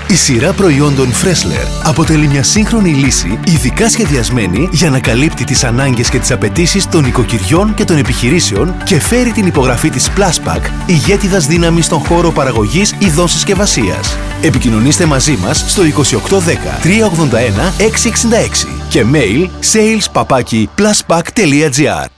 Η σειρά προϊόντων Freshler αποτελεί μια σύγχρονη λύση ειδικά σχεδιασμένη για να καλύπτει τις ανάγκες και τις απαιτήσεις των οικοκυριών και των επιχειρήσεων και φέρει την υπογραφή της Pluspack, ηγέτιδας δύναμης στον χώρο παραγωγής ειδών συσκευασίας. Επικοινωνήστε μαζί μας στο 2810 381 666 και mail sales@pluspack.gr.